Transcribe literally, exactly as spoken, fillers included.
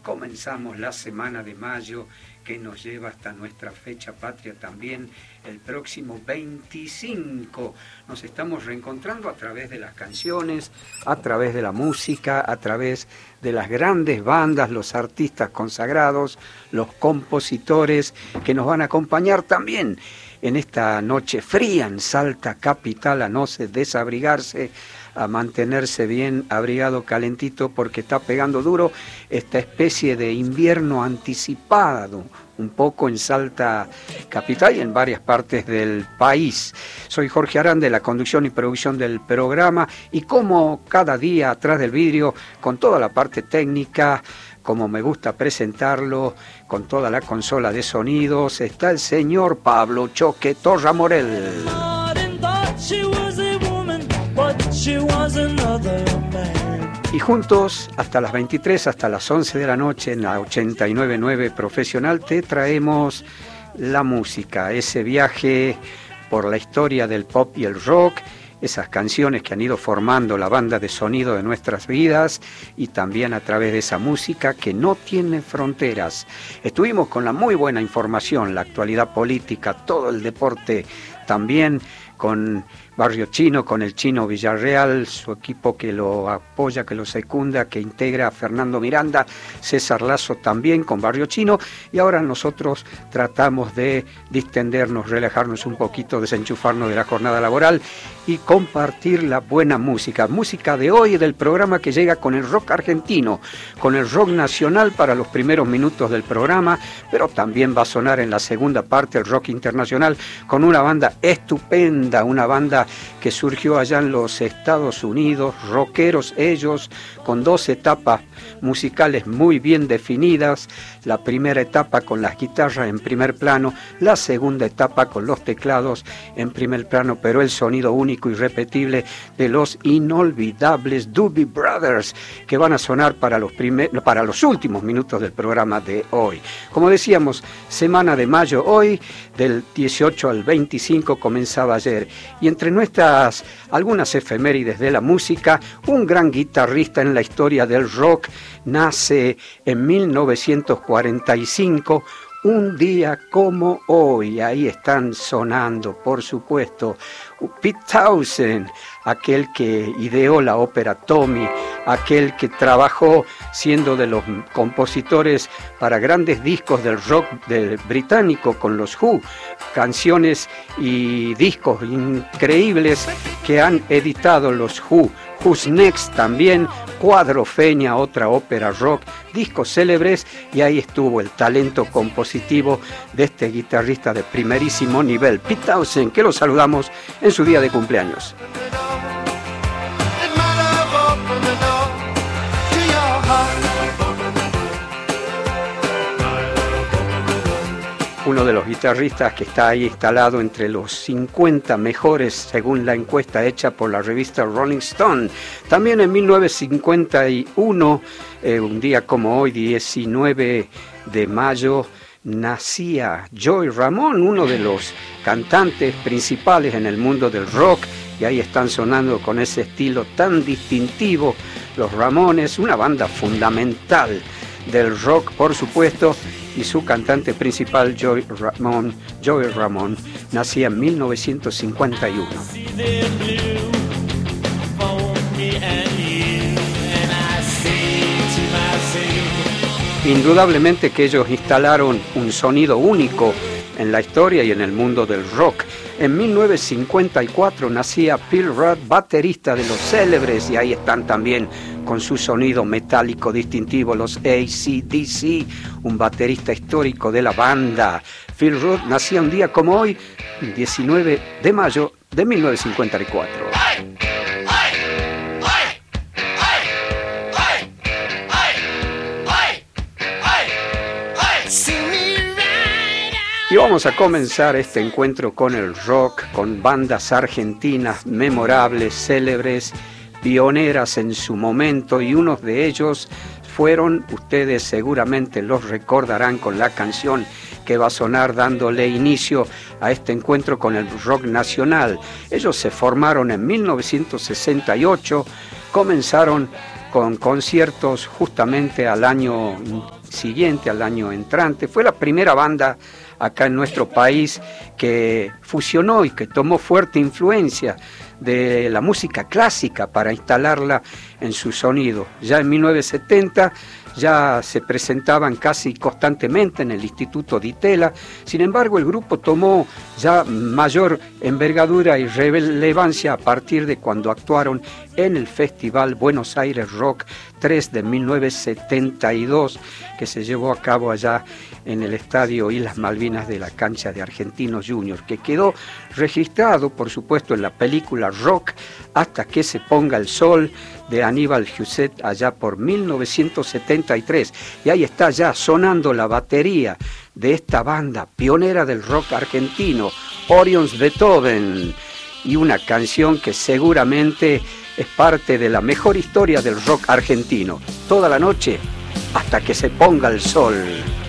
comenzamos la semana de mayo que nos lleva hasta nuestra fecha patria también, el próximo veinticinco. Nos estamos reencontrando a través de las canciones, a través de la música, a través de las grandes bandas, los artistas consagrados, los compositores que nos van a acompañar también en esta noche fría en Salta capital, a no desabrigarse, a mantenerse bien abrigado, calentito, porque está pegando duro esta especie de invierno anticipado, un poco en Salta capital y en varias partes del país. Soy Jorge Aranda, de la conducción y producción del programa, y como cada día atrás del vidrio, con toda la parte técnica, como me gusta presentarlo, con toda la consola de sonidos, está el señor Pablo Choque Torra Morel. Y juntos, hasta las veintitrés, hasta las once de la noche, en la ochenta y nueve punto nueve Profesional, te traemos la música, ese viaje por la historia del pop y el rock, esas canciones que han ido formando la banda de sonido de nuestras vidas, y también a través de esa música que no tiene fronteras. Estuvimos con la muy buena información, la actualidad política, todo el deporte, también con Barrio Chino, con el Chino Villarreal, su equipo que lo apoya, que lo secunda, que integra a Fernando Miranda, César Lazo también con Barrio Chino, y ahora nosotros tratamos de distendernos, relajarnos un poquito, desenchufarnos de la jornada laboral y compartir la buena música. Música de hoy del programa que llega con el rock argentino, con el rock nacional para los primeros minutos del programa, pero también va a sonar en la segunda parte el rock internacional con una banda estupenda, una banda que surgió allá en los Estados Unidos, rockeros ellos, con dos etapas musicales muy bien definidas, la primera etapa con las guitarras en primer plano, la segunda etapa con los teclados en primer plano, pero el sonido único y irrepetible de los inolvidables Doobie Brothers, que van a sonar para los, primer, para los últimos minutos del programa de hoy. Como decíamos, semana de mayo hoy, del dieciocho al veinticinco, comenzaba ayer, y entre nuestras algunas efemérides de la música, un gran guitarrista en la historia del rock nace en mil novecientos cuarenta y cinco, un día como hoy. Ahí están sonando, por supuesto, Pete Townshend, aquel que ideó la ópera Tommy, aquel que trabajó siendo de los compositores para grandes discos del rock del británico con los Who, canciones y discos increíbles que han editado los Who. Who's Next también, Cuadrofenia, otra ópera rock, discos célebres, y ahí estuvo el talento compositivo de este guitarrista de primerísimo nivel, Pete Townshend, que lo saludamos en su día de cumpleaños. Uno de los guitarristas que está ahí instalado entre los cincuenta mejores según la encuesta hecha por la revista Rolling Stone. También en mil novecientos cincuenta y uno, eh, un día como hoy, diecinueve de mayo, nacía Joey Ramone, uno de los cantantes principales en el mundo del rock, y ahí están sonando con ese estilo tan distintivo los Ramones, una banda fundamental del rock, por supuesto, y su cantante principal, Joey Ramone, Joey Ramone, nacía en mil novecientos cincuenta y uno. Indudablemente que ellos instalaron un sonido único en la historia y en el mundo del rock. En mil novecientos cincuenta y cuatro nacía Phil Rudd, baterista de los célebres, y ahí están también con su sonido metálico distintivo los A C D C, un baterista histórico de la banda. Phil Rudd nacía un día como hoy, diecinueve de mayo de mil novecientos cincuenta y cuatro. Y vamos a comenzar este encuentro con el rock, con bandas argentinas memorables, célebres, pioneras en su momento, y unos de ellos fueron, ustedes seguramente los recordarán con la canción que va a sonar dándole inicio a este encuentro con el rock nacional. Ellos se formaron en mil novecientos sesenta y ocho, comenzaron con conciertos justamente al año siguiente, al año entrante. Fue la primera banda acá en nuestro país que fusionó y que tomó fuerte influencia de la música clásica para instalarla en su sonido. Ya en mil novecientos setenta ya se presentaban casi constantemente en el Instituto Di Tella. Sin embargo, el grupo tomó ya mayor envergadura y relevancia a partir de cuando actuaron en el Festival Buenos Aires Rock tres de mil novecientos setenta y dos, que se llevó a cabo allá en el Estadio Islas Malvinas de la cancha de Argentinos Juniors, que quedó registrado, por supuesto, en la película Rock hasta que se ponga el sol, de Aníbal José allá por mil novecientos setenta y tres. Y ahí está ya sonando la batería de esta banda pionera del rock argentino, Orion's Beethoven, y una canción que seguramente es parte de la mejor historia del rock argentino. Toda la noche hasta que se ponga el sol.